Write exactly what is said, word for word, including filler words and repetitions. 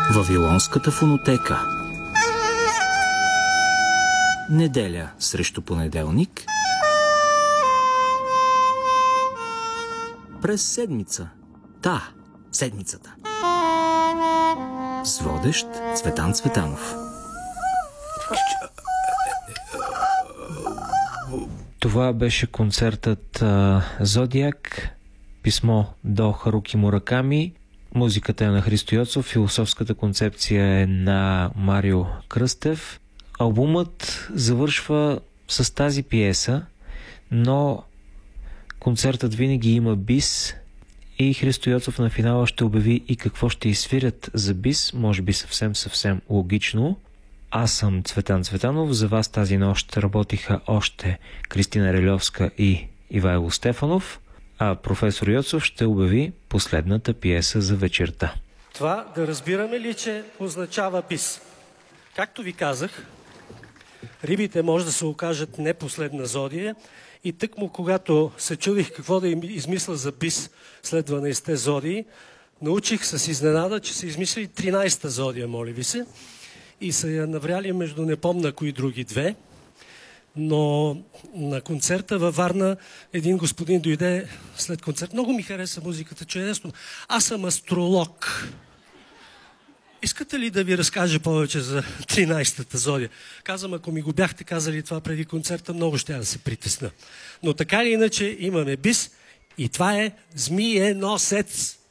Вавилонската фонотека. Неделя срещу понеделник. През седмица. Та, седмицата. С водещ Цветан Цветанов. Това беше концертът а, Зодиак, писмо до Харуки Мураками. Музиката е на Христо Йоцов, философската концепция е на Марио Кръстев. Албумът завършва с тази пиеса, но концертът винаги има бис и Христо Йоцов на финала ще обяви и какво ще изсвирят за бис, може би съвсем съвсем логично. Аз съм Цветан Цветанов, за вас тази нощ работиха още Кристина Релевска и Ивайло Стефанов, а професор Йоцов ще обяви последната пиеса за вечерта. Това да разбираме ли, че означава бис? Както ви казах, рибите може да се окажат не последна зодия и тъкмо когато се чудих какво да им измисля за бис след дванайсетте зодии, научих с изненада, че са измислили тринайсета зодия, моля ви се, и са я навряли между не помна кои други две. Но на концерта във Варна един господин дойде след концерт. Много ми хареса музиката, чудесно. Аз съм астролог. Искате ли да ви разкажа повече за тринайсетата зодия? Казвам, ако ми го бяхте казали това преди концерта, много ще да се притесна. Но така или иначе имаме бис и това е Змиеносец.